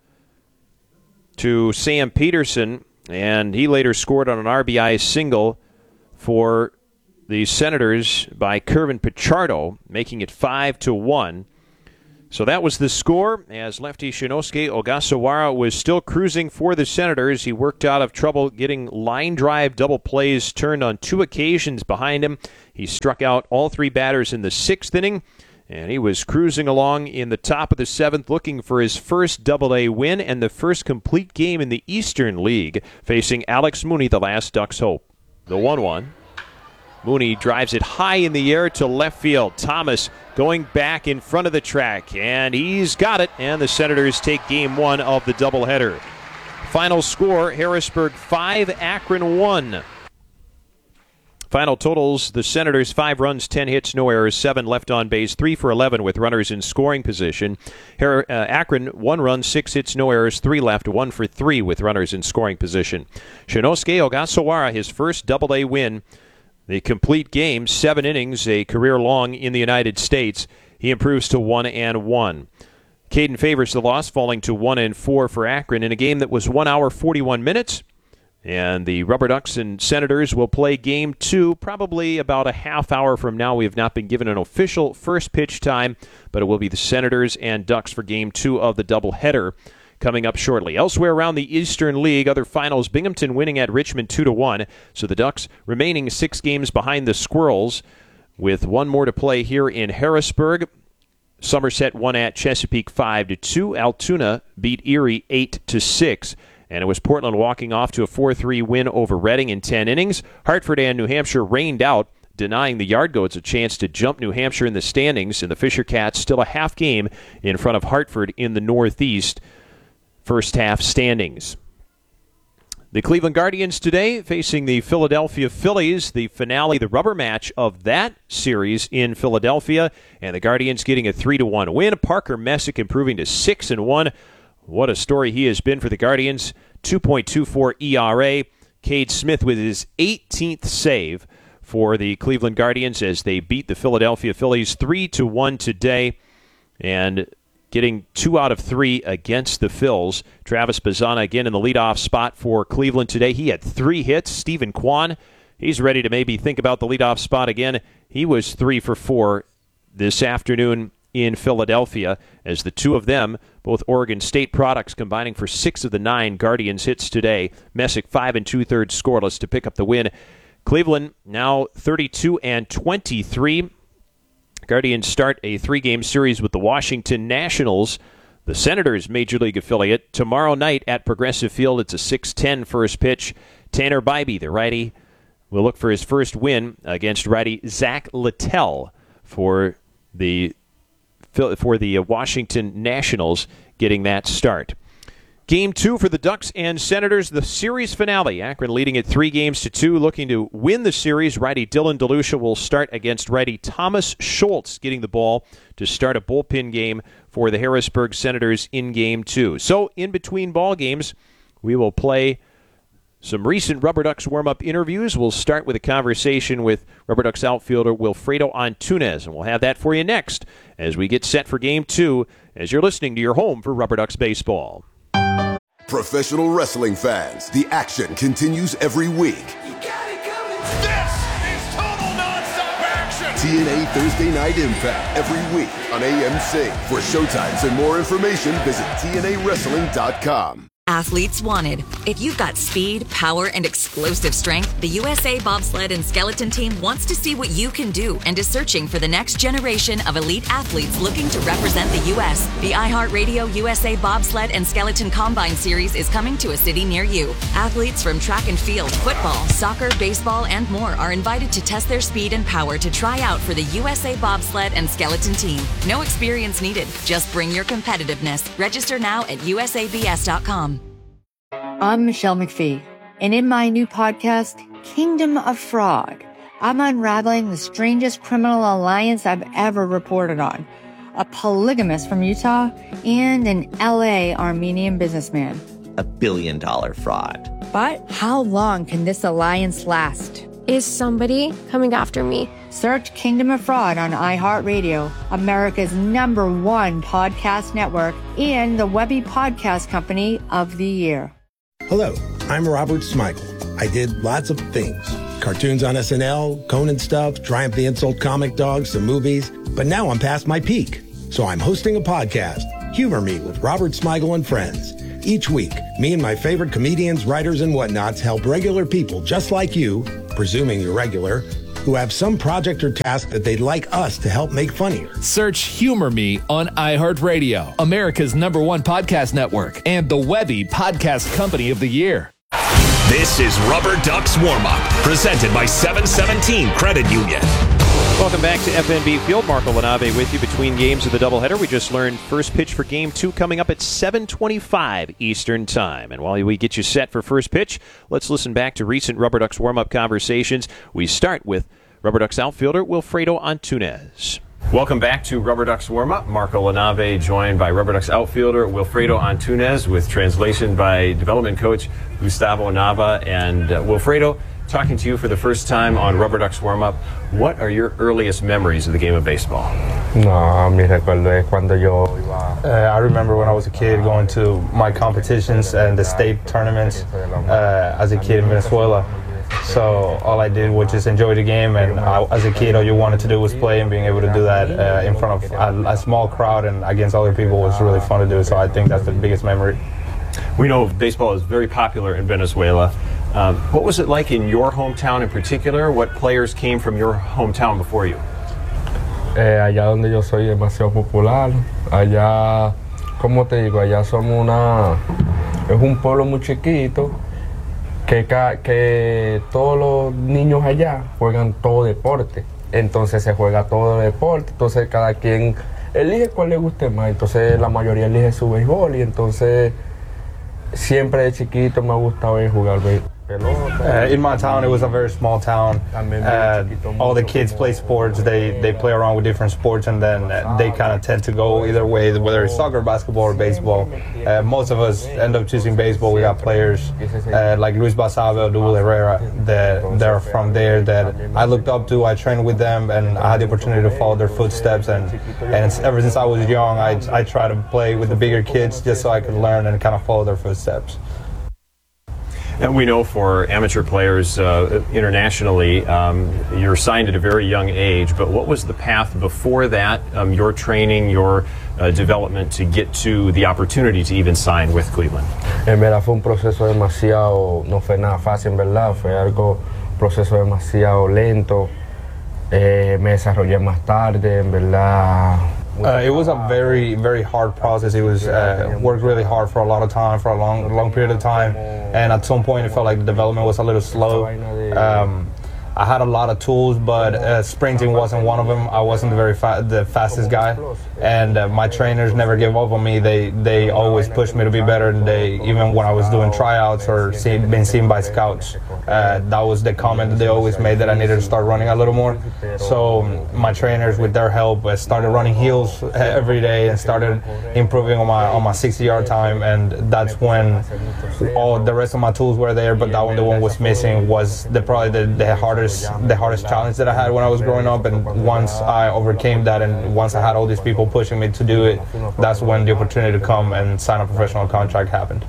to Sam Peterson, and he later scored on an R B I single for the Senators by Kervin Pichardo, making it five to one. So that was the score, as lefty Shinosuke Ogasawara was still cruising for the Senators. He worked out of trouble getting line drive double plays turned on two occasions behind him. He struck out all three batters in the sixth inning, and he was cruising along in the top of the seventh, looking for his first double-A win and the first complete game in the Eastern League, facing Alex Mooney, the last Ducks' hope. The one one. Mooney drives it high in the air to left field. Thomas going back in front of the track, and he's got it, and the Senators take game one of the doubleheader. Final score, Harrisburg five, Akron one. Final totals, the Senators five runs, ten hits, no errors, seven left on base, three for eleven with runners in scoring position. Her- uh, Akron, one run, six hits, no errors, three left, one for three with runners in scoring position. Shinosuke Ogasawara, his first double-A win, the complete game, seven innings, a career long in the United States. He improves to one and one. Caden Favors the loss, falling to one and four for Akron in a game that was one hour forty-one minutes. And the Rubber Ducks and Senators will play game two probably about a half hour from now. We have not been given an official first pitch time, but it will be the Senators and Ducks for game two of the doubleheader coming up shortly. Elsewhere around the Eastern League, other finals, Binghamton winning at Richmond two to one. So the Ducks remaining six games behind the Squirrels with one more to play here in Harrisburg. Somerset won at Chesapeake five to two. Altoona beat Erie eight to six. And it was Portland walking off to a four three win over Reading in ten innings. Hartford and New Hampshire rained out, denying the Yard Goats a chance to jump New Hampshire in the standings. And the Fisher Cats still a half game in front of Hartford in the Northeast first half standings. The Cleveland Guardians today facing the Philadelphia Phillies, the finale, the rubber match of that series in Philadelphia. And the Guardians getting a three to one win. Parker Messick improving to six and one. What a story he has been for the Guardians. two point two four E R A. Cade Smith with his eighteenth save for the Cleveland Guardians as they beat the Philadelphia Phillies three to one today, and getting two out of three against the Phils. Travis Bazzana again in the leadoff spot for Cleveland today. He had three hits. Stephen Kwan, he's ready to maybe think about the leadoff spot again. He was three for four this afternoon in Philadelphia, as the two of them, both Oregon State products, combining for six of the nine Guardians hits today. Messick five and two-thirds scoreless to pick up the win. Cleveland now thirty-two and twenty-three. Guardians start a three-game series with the Washington Nationals, the Senators' Major League affiliate, tomorrow night at Progressive Field. It's a six ten first pitch. Tanner Bybee, the righty, will look for his first win against righty Zach Littell for the for the Washington Nationals, getting that start. Game two for the Ducks and Senators, the series finale. Akron leading it three games to two, looking to win the series. Righty Dylan DeLucia will start against righty Thomas Schultz, getting the ball to start a bullpen game for the Harrisburg Senators in game two. So in between ball games, we will play some recent Rubber Ducks warm-up interviews. We'll start with a conversation with Rubber Ducks outfielder Wilfredo Antunez, and we'll have that for you next as we get set for Game two, as you're listening to your home for Rubber Ducks baseball. Professional wrestling fans, the action continues every week. This is total nonstop action! T N A Thursday Night Impact every week on A M C. For showtimes and more information, visit T N A wrestling dot com. Athletes wanted. If you've got speed, power, and explosive strength, the U S A Bobsled and Skeleton Team wants to see what you can do and is searching for the next generation of elite athletes looking to represent the U S The iHeartRadio U S A Bobsled and Skeleton Combine Series is coming to a city near you. Athletes from track and field, football, soccer, baseball, and more are invited to test their speed and power to try out for the U S A Bobsled and Skeleton Team. No experience needed. Just bring your competitiveness. Register now at U S A B S dot com. I'm Michelle McPhee, and in my new podcast, Kingdom of Fraud, I'm unraveling the strangest criminal alliance I've ever reported on. A polygamist from Utah and an L A Armenian businessman. A billion dollar fraud. But how long can this alliance last? Is somebody coming after me? Search Kingdom of Fraud on iHeartRadio, America's number one podcast network, and the Webby Podcast Company of the Year. Hello, I'm Robert Smigel. I did lots of things. Cartoons on S N L, Conan stuff, Triumph the Insult Comic Dog, some movies. But now I'm past my peak. So I'm hosting a podcast, Humor Me with Robert Smigel and Friends. Each week, me and my favorite comedians, writers, and whatnots help regular people just like you, presuming you're regular, who have some project or task that they'd like us to help make funnier. Search Humor Me on iHeartRadio, America's number one podcast network, and the Webby Podcast Company of the Year. This is Rubber Ducks Warm-Up, presented by seven seventeen Credit Union. Welcome back to F N B Field. Marco Lanave with you between games of the doubleheader. We just learned first pitch for game two coming up at seven twenty-five Eastern Time. And while we get you set for first pitch, let's listen back to recent Rubber Ducks warm-up conversations. We start with Rubber Ducks outfielder Wilfredo Antunez. Welcome back to Rubber Ducks Warm-Up. Marco Lanave joined by Rubber Ducks outfielder Wilfredo Antunez with translation by development coach Gustavo Nava. And uh, Wilfredo, talking to you for the first time on Rubber Ducks Warm-Up, what are your earliest memories of the game of baseball? No, mi recuerdo es cuando yo iba. Uh, I remember when I was a kid going to my competitions and the state tournaments uh, as a kid in Venezuela. So all I did was just enjoy the game, and I, as a kid, all you wanted to do was play, and being able to do that uh, in front of a, a small crowd and against other people was really fun to do. So I think that's the biggest memory. We know baseball is very popular in Venezuela. Um, what was it like in your hometown in particular? What players came from your hometown before you? Eh, allá donde yo soy demasiado popular. Allá, como te digo, allá somos una, es un pueblo muy chiquito. Que, que todos los niños allá juegan todo deporte, entonces se juega todo deporte, entonces cada quien elige cuál le guste más, entonces la mayoría elige su béisbol y entonces siempre de chiquito me ha gustado jugar béisbol. Uh, in my town, it was a very small town. Uh, all the kids play sports. They they play around with different sports, and then uh, they kind of tend to go either way, whether it's soccer, basketball, or baseball. Uh, most of us end up choosing baseball. We got players uh, like Luis Basabe, Duval Herrera, that they're from there that I looked up to. I trained with them, and I had the opportunity to follow their footsteps. And and ever since I was young, I I try to play with the bigger kids just so I could learn and kind of follow their footsteps. And we know for amateur players uh, internationally, um, you're signed at a very young age, but what was the path before that, um, your training, your uh, development to get to the opportunity to even sign with Cleveland? En verdad fue un proceso demasiado, no fue nada fácil en verdad, fue algo, proceso demasiado lento, eh, me desarrollé más tarde, en verdad. Uh, it was a very, very hard process. It was uh, worked really hard for a lot of time, for a long, long period of time, and at some point it felt like the development was a little slow. Um, I had a lot of tools, but uh, sprinting wasn't one of them. I wasn't the very fa- the fastest guy, and uh, my trainers never gave up on me. They they always pushed me to be better. And they, even when I was doing tryouts or see, being seen by scouts, uh, that was the comment that they always made, that I needed to start running a little more. So my trainers, with their help, uh, started running heels every day and started improving on my on my sixty-yard time. And that's when all the rest of my tools were there, but that one, the one was missing, was the probably the, the hardest. the hardest challenge that I had when I was growing up. And once I overcame that, and once I had all these people pushing me to do it, that's when the opportunity to come and sign a professional contract happened.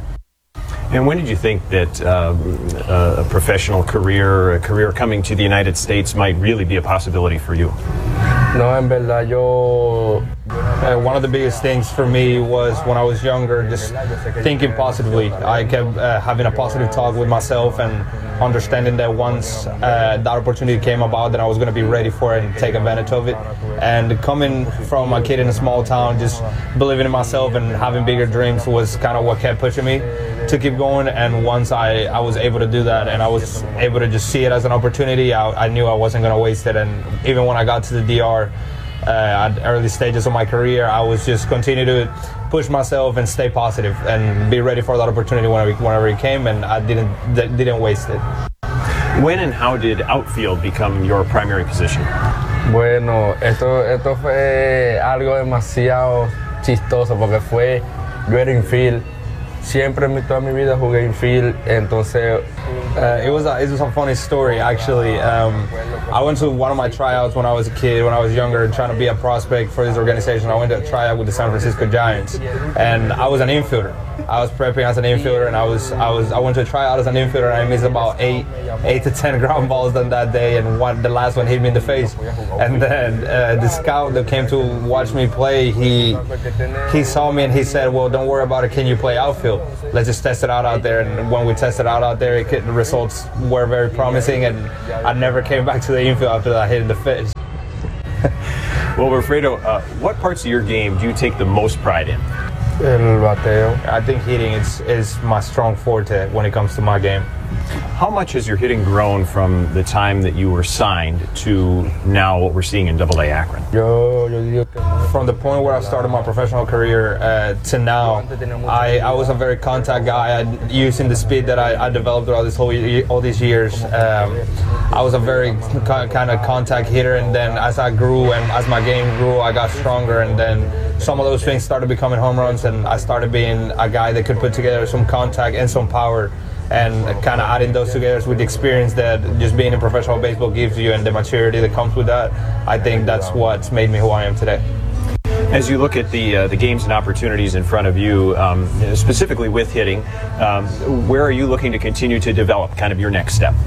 And when did you think that uh, a professional career, a career coming to the United States might really be a possibility for you? No, en verdad, yo... Uh, one of the biggest things for me was when I was younger, just thinking positively. I kept uh, having a positive talk with myself and understanding that once uh, that opportunity came about, that I was going to be ready for it and take advantage of it. And coming from a kid in a small town, just believing in myself and having bigger dreams was kind of what kept pushing me to keep going. And once I, I was able to do that, and I was able to just see it as an opportunity, I, I knew I wasn't going to waste it. And even when I got to the D R, Uh, at early stages of my career, I was just continue to push myself and stay positive and be ready for that opportunity whenever, whenever it came, and I didn't didn't waste it. When and how did outfield become your primary position? Bueno, esto esto fue algo demasiado chistoso porque fue, yo era infield, siempre en toda mi vida jugué infield, entonces Uh, it was a, it was a funny story actually. Um, I went to one of my tryouts when I was a kid, when I was younger, trying to be a prospect for this organization. I went to a tryout with the San Francisco Giants, and I was an infielder. I was prepping as an infielder, and I was I was I went to a tryout as an infielder, and I missed about eight eight to ten ground balls on that day, and one the last one hit me in the face. And then uh, the scout that came to watch me play, he he saw me and he said, "Well, don't worry about it. Can you play outfield? Let's just test it out out there." And when we tested out out there, it could, the results were very promising, and I never came back to the infield after that hit in the face. Well, Wilfredo, uh, what parts of your game do you take the most pride in? El bateo. I think hitting is, is my strong forte when it comes to my game. How much has your hitting grown from the time that you were signed to now what we're seeing in Double A Akron? From the point where I started my professional career uh, to now, I, I was a very contact guy. I, using the speed that I, I developed throughout this whole all these years, um, I was a very kind of contact hitter. And then as I grew and as my game grew, I got stronger. And then some of those things started becoming home runs, and I started being a guy that could put together some contact and some power. And kind of adding those together with the experience that just being in professional baseball gives you and the maturity that comes with that, I think that's what's made me who I am today. As you look at the uh, the games and opportunities in front of you, um, specifically with hitting, um, where are you looking to continue to develop kind of your next step?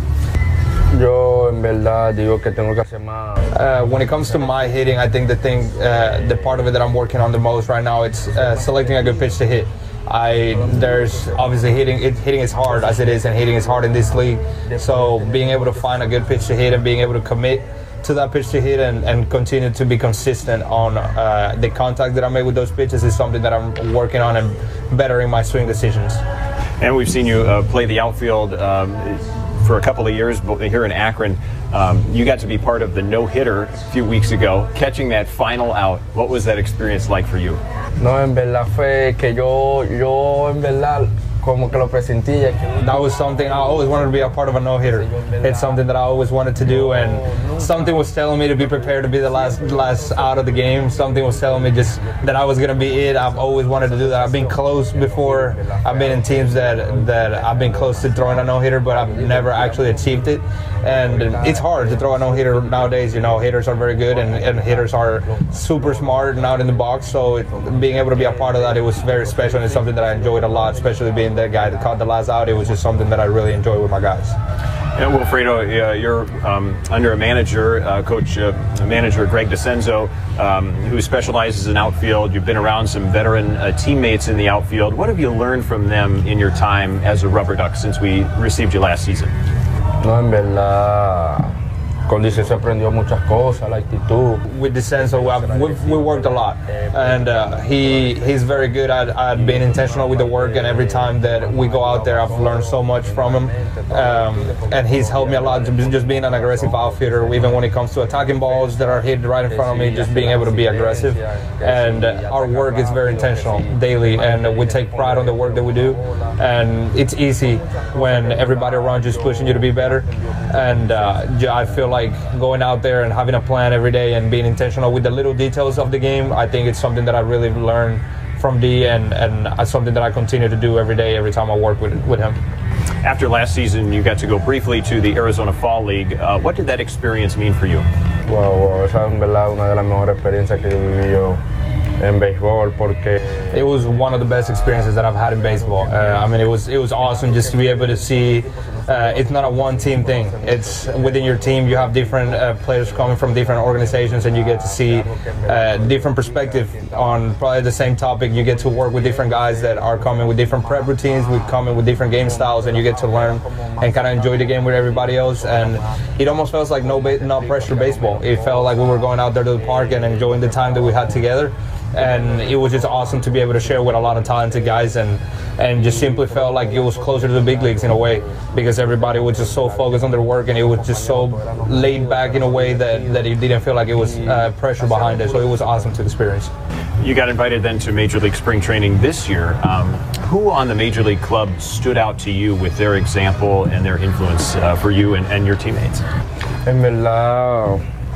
Yo en verdad digo que tengo que hacer más. Uh, when it comes to my hitting, I think the thing, uh, the part of it that I'm working on the most right now, it's uh, selecting a good pitch to hit. I there's obviously hitting it, hitting is hard as it is, and hitting is hard in this league. So being able to find a good pitch to hit and being able to commit to that pitch to hit and, and continue to be consistent on uh, the contact that I make with those pitches is something that I'm working on and bettering my swing decisions. And we've seen you uh, play the outfield um, for a couple of years here in Akron. Um, you got to be part of the no-hitter a few weeks ago, catching that final out. What was that experience like for you? No, en verdad fue que yo, yo en verdad como que lo presentía. That was something I always wanted to be a part of a no-hitter. It's something that I always wanted to do, and something was telling me to be prepared to be the last last out of the game. Something was telling me just that I was going to be it. I've always wanted to do that. I've been close before. I've been in teams that, that I've been close to throwing a no-hitter, but I've never actually achieved it. And it's hard to throw a no-hitter nowadays. You know, hitters are very good, and, and hitters are super smart and out in the box. So it, being able to be a part of that, it was very special, and it's something that I enjoyed a lot, especially being the guy that caught the last out. It was just something that I really enjoy with my guys. Yeah, Wilfredo, uh, you're um, under a manager, uh, coach, uh, manager Greg DeCenzo, um, who specializes in outfield. You've been around some veteran uh, teammates in the outfield. What have you learned from them in your time as a Rubber Duck since we received you last season? No, en verdad, con DeCenzo aprendió muchas cosas, la actitud. With DeCenzo, we've, we worked a lot, and uh, he he's very good at, at being intentional with the work. And every time that we go out there, I've learned so much from him, um, and he's helped me a lot. Just being an aggressive outfielder, even when it comes to attacking balls that are hit right in front of me, just being able to be aggressive. And uh, our work is very intentional daily, and we take pride on the work that we do. And it's easy when everybody around you is pushing you to be better. And uh, I feel like Like going out there and having a plan every day and being intentional with the little details of the game, I think it's something that I really learned from D, and, and something that I continue to do every day, every time I work with, with him. After last season, you got to go briefly to the Arizona Fall League. Uh, what did that experience mean for you? Wow, esa es en verdad una de las mejores experiencias que yo viví yo en béisbol, porque it was one of the best experiences that I've had in baseball. Uh, I mean, it was it was awesome just to be able to see. Uh, it's not a one-team thing. It's within your team. You have different uh, players coming from different organizations, and you get to see uh, different perspective on probably the same topic. You get to work with different guys that are coming with different prep routines, with coming with different game styles, and you get to learn and kind of enjoy the game with everybody else. And it almost feels like no ba- no pressure baseball. It felt like we were going out there to the park and enjoying the time that we had together. And it was just awesome to be able to share with a lot of talented guys, and and just simply felt like it was closer to the big leagues in a way, because everybody was just so focused on their work, and it was just so laid back in a way that, that it didn't feel like it was uh, pressure behind it. So it was awesome to experience. You got invited then to Major League Spring Training this year. Um, who on the Major League club stood out to you with their example and their influence uh, for you and, and your teammates? En verdad,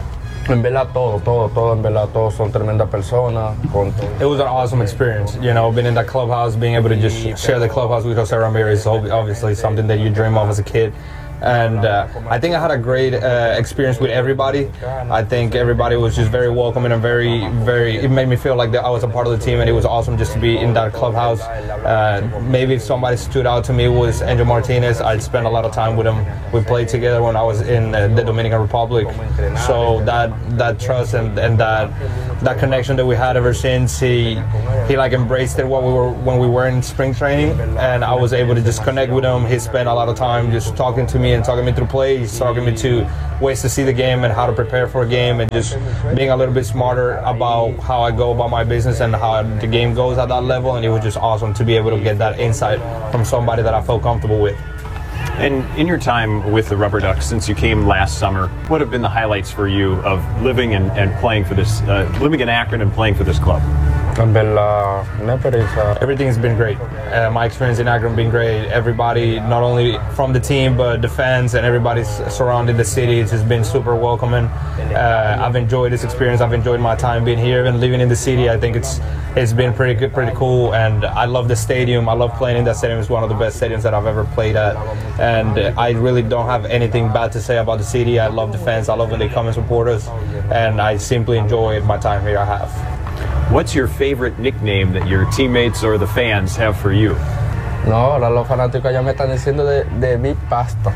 En verdad, todo, todo, todo, en verdad, todos son tremendas personas. It was an awesome experience, you know, being in that clubhouse, being able to just share the clubhouse with Jose Ramirez is obviously something that you dream of as a kid. And uh, I think I had a great uh, experience with everybody. I think everybody was just very welcoming and very, very, it made me feel like that I was a part of the team, and it was awesome just to be in that clubhouse. Uh, maybe if somebody stood out to me was Angel Martinez. I'd spent a lot of time with him. We played together when I was in uh, the Dominican Republic. So that that trust and, and that that connection that we had ever since, he he like embraced it when we were when we were in spring training, and I was able to just connect with him. He spent a lot of time just talking to me and talking me through plays, talking me to ways to see the game and how to prepare for a game, and just being a little bit smarter about how I go about my business and how the game goes at that level. And it was just awesome to be able to get that insight from somebody that I felt comfortable with. And in your time with the Rubber Ducks, since you came last summer, what have been the highlights for you of living and, and playing for this, uh, living in Akron and playing for this club? Everything has been great. Uh, my experience in Akron has been great. Everybody, not only from the team, but the fans and everybody surrounding the city, it's just been super welcoming. Uh, I've enjoyed this experience. I've enjoyed my time being here and living in the city. I think it's it's been pretty good, pretty cool, and I love the stadium. I love playing in that stadium. It's one of the best stadiums that I've ever played at, and I really don't have anything bad to say about the city. I love the fans. I love when they come and support us, and I simply enjoy my time here. I have. What's your favorite nickname that your teammates or the fans have for you? No, ahora los fanáticos ya me están diciendo de, de Big Pasta.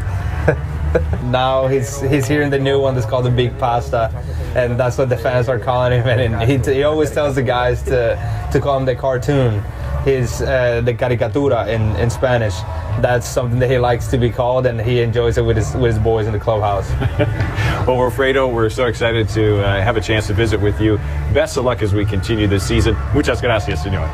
Now he's he's hearing the new one that's called the Big Pasta, and that's what the fans are calling him. And he, he always tells the guys to to call him the cartoon, his uh, the caricatura in, in Spanish. That's something that he likes to be called, and he enjoys it with his with his boys in the clubhouse. Well, Wilfredo, we're so excited to uh, have a chance to visit with you. Best of luck as we continue this season. Muchas gracias, señor.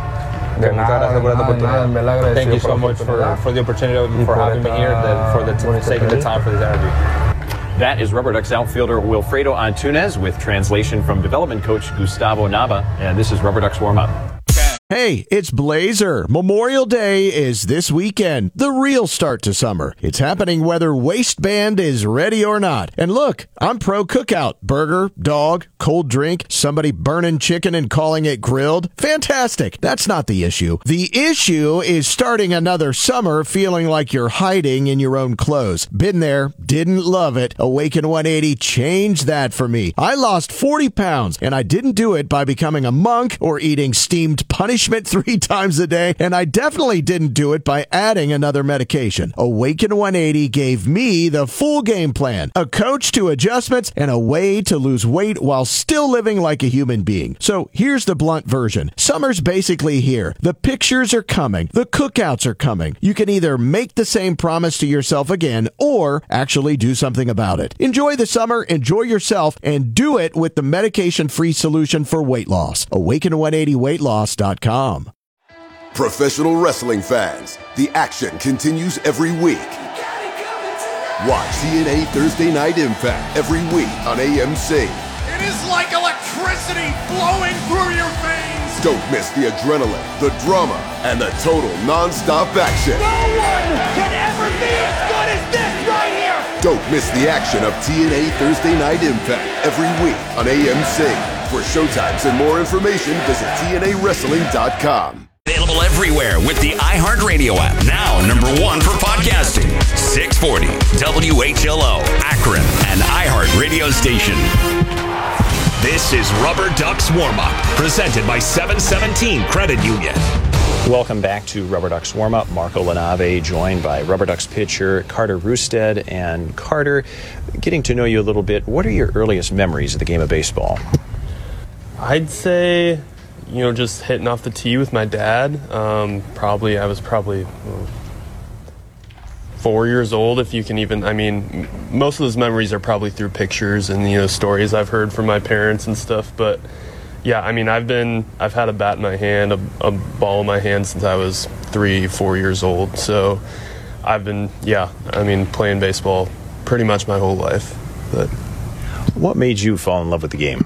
Thank you so much for, for the opportunity, for having me here, and for the t- taking the time for this interview. That is Rubber Ducks outfielder Wilfredo Antunez with translation from development coach Gustavo Nava, and this is Rubber Ducks warm-up. Hey, it's Blazer. Memorial Day is this weekend, the real start to summer. It's happening whether waistband is ready or not. And look, I'm pro cookout. Burger, dog, cold drink, somebody burning chicken and calling it grilled. Fantastic. That's not the issue. The issue is starting another summer feeling like you're hiding in your own clothes. Been there, didn't love it. Awaken one eighty changed that for me. I lost forty pounds, and I didn't do it by becoming a monk or eating steamed punishment three times a day, and I definitely didn't do it by adding another medication. Awaken one eighty gave me the full game plan, a coach to adjustments, and a way to lose weight while still living like a human being. So here's the blunt version. Summer's basically here. The pictures are coming. The cookouts are coming. You can either make the same promise to yourself again or actually do something about it. Enjoy the summer, enjoy yourself, and do it with the medication-free solution for weight loss. awaken one eighty weight loss dot com. Professional wrestling fans, the action continues every week. Watch T N A Thursday Night Impact every week on A M C. It is like electricity flowing through your veins. Don't miss the adrenaline, the drama, and the total non-stop action. No one can ever be as good as this right here. Don't miss the action of T N A Thursday Night Impact every week on A M C. For showtimes and more information, visit T N A wrestling dot com. Available everywhere with the iHeartRadio app. Now number one for podcasting. six forty W H L O, Akron, an iHeartRadio station. This is Rubber Ducks Warm-Up, presented by seven seventeen Credit Union. Welcome back to Rubber Ducks Warm-Up. Marco Lanave joined by Rubber Ducks pitcher Carter Roosted. And Carter, getting to know you a little bit, what are your earliest memories of the game of baseball? I'd say, you know, just hitting off the tee with my dad. Um, probably, I was probably well, four years old, if you can even, I mean, most of those memories are probably through pictures and, you know, stories I've heard from my parents and stuff. But, yeah, I mean, I've been, I've had a bat in my hand, a, a ball in my hand since I was three, four years old. So I've been, yeah, I mean, playing baseball pretty much my whole life. But what made you fall in love with the game?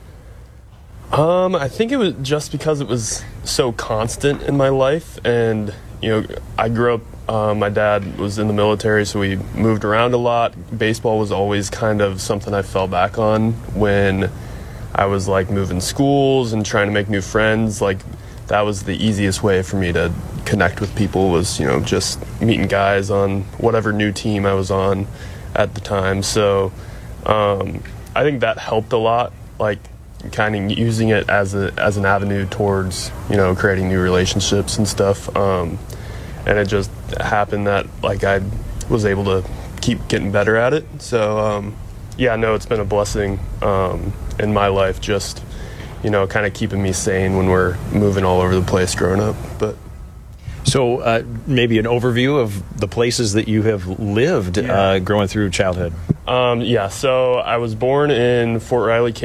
Um, I think it was just because it was so constant in my life, and you know, I grew up Uh, my dad was in the military, so we moved around a lot. Baseball was always kind of something I fell back on when I was like moving schools and trying to make new friends. Like that was the easiest way for me to connect with people, was, you know, just meeting guys on whatever new team I was on at the time. So um, I think that helped a lot, like kind of using it as a as an avenue towards, you know, creating new relationships and stuff. Um, and it just happened that like I was able to keep getting better at it. So um, yeah, no, it's been a blessing um, in my life, just, you know, kind of keeping me sane when we're moving all over the place growing up. But so uh, maybe an overview of the places that you have lived yeah. uh, growing through childhood. Um, yeah, so I was born in Fort Riley, Kansas.